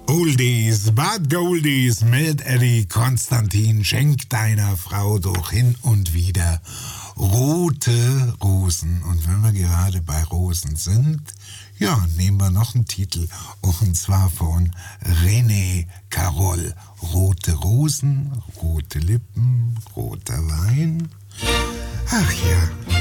Oldies, but Goldies mit Eddie Konstantin. Schenk deiner Frau doch hin und wieder rote Rosen. Und wenn wir gerade bei Rosen sind, ja, nehmen wir noch einen Titel. Und zwar von René Carol. Rote Rosen, rote Lippen, roter Wein. Ach ja.